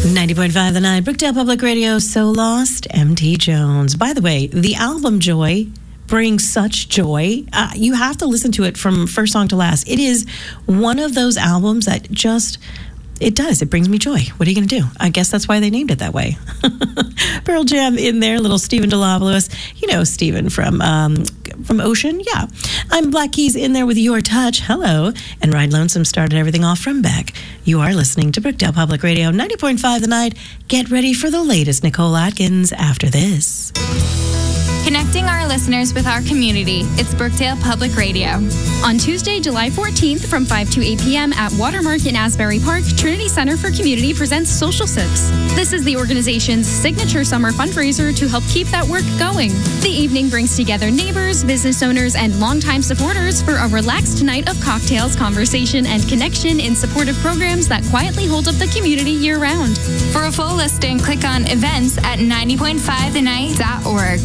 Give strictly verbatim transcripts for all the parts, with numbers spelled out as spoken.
ninety point five The Night, Brookdale Public Radio, So Lost, M T Jones. By the way, the album Joy brings such joy. Uh, you have to listen to it from first song to last. It is one of those albums that just, it does. It brings me joy. What are you going to do? I guess that's why they named it that way. Pearl Jam in there, little Stephen DeLavalous. You know Stephen from um, from Ocean. Yeah. I'm Black Keys in there with Your Touch. Hello. And Ride Lonesome started everything off from Beck. You are listening to Brookdale Public Radio, ninety point five The Night. Get ready for the latest Nicole Atkins after this. Connecting our listeners with our community, it's Brookdale Public Radio. On Tuesday, July fourteenth from five to eight p.m. at Watermark in Asbury Park, Trinity Center for Community presents Social Sips. This is the organization's signature summer fundraiser to help keep that work going. The evening brings together neighbors, business owners, and longtime supporters for a relaxed night of cocktails, conversation, and connection in support of programs that quietly hold up the community year-round. For a full listing, click on events at ninety point five the night dot org.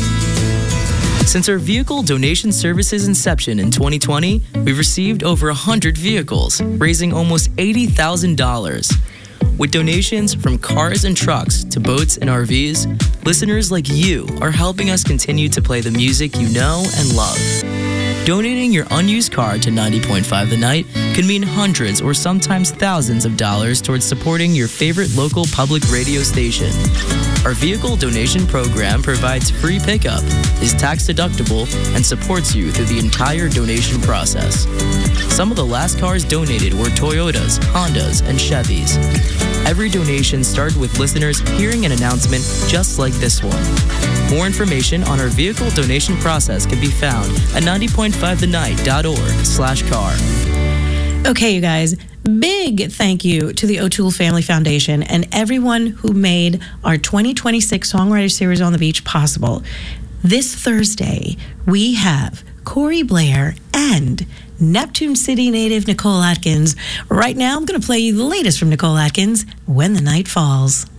Since our vehicle donation service's inception in twenty twenty, we've received over one hundred vehicles, raising almost eighty thousand dollars. With donations from cars and trucks to boats and R Vs, listeners like you are helping us continue to play the music you know and love. Donating your unused car to ninety point five The Night can mean hundreds or sometimes thousands of dollars towards supporting your favorite local public radio station. Our vehicle donation program provides free pickup, is tax deductible, and supports you through the entire donation process. Some of the last cars donated were Toyotas, Hondas, and Chevys. Every donation started with listeners hearing an announcement just like this one. More information on our vehicle donation process can be found at ninety point five the night dot org slash car. Okay, you guys, big thank you to the O'Toole Family Foundation and everyone who made our twenty twenty-six Songwriter Series on the Beach possible. This Thursday, we have Corey Blair and Neptune City native Nicole Atkins. Right now, I'm going to play you the latest from Nicole Atkins, When the Night Falls.